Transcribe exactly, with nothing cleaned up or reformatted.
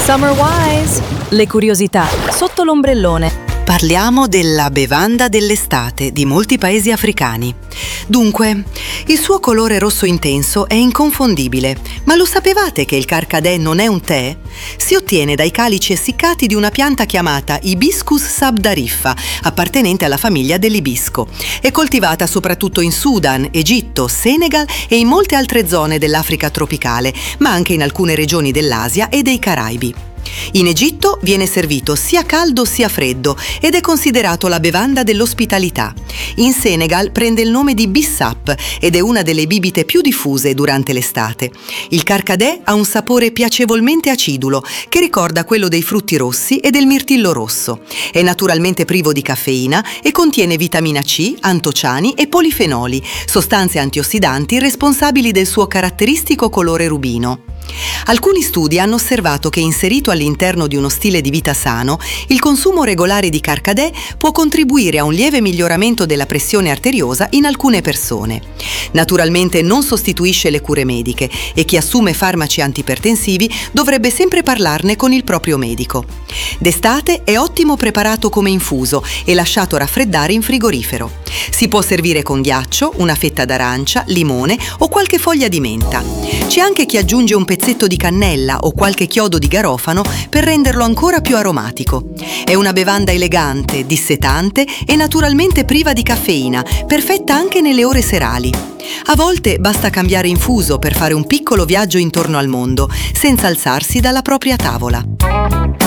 Summer Wise! Le curiosità sotto l'ombrellone. Parliamo della bevanda dell'estate di molti paesi africani. Dunque, il suo colore rosso intenso è inconfondibile, ma lo sapevate che il carcadè non è un tè? Si ottiene dai calici essiccati di una pianta chiamata Hibiscus sabdariffa, appartenente alla famiglia dell'ibisco. È coltivata soprattutto in Sudan, Egitto, Senegal e in molte altre zone dell'Africa tropicale, ma anche in alcune regioni dell'Asia e dei Caraibi. In Egitto viene servito sia caldo sia freddo ed è considerato la bevanda dell'ospitalità. In Senegal prende il nome di bissap ed è una delle bibite più diffuse durante l'estate. Il carcadè ha un sapore piacevolmente acidulo che ricorda quello dei frutti rossi e del mirtillo rosso. È naturalmente privo di caffeina e contiene vitamina C, antociani e polifenoli, sostanze antiossidanti responsabili del suo caratteristico colore rubino. Alcuni studi hanno osservato che inserito all'interno di uno stile di vita sano, il consumo regolare di carcadè può contribuire a un lieve miglioramento della pressione arteriosa in alcune persone. Naturalmente non sostituisce le cure mediche e chi assume farmaci antipertensivi dovrebbe sempre parlarne con il proprio medico. D'estate è ottimo preparato come infuso e lasciato raffreddare in frigorifero. Si può servire con ghiaccio, una fetta d'arancia, limone o qualche foglia di menta. C'è anche chi aggiunge un pezzetto di cannella o qualche chiodo di garofano per renderlo ancora più aromatico. È una bevanda elegante, dissetante e naturalmente priva di caffeina, perfetta anche nelle ore serali. A volte basta cambiare infuso per fare un piccolo viaggio intorno al mondo, senza alzarsi dalla propria tavola.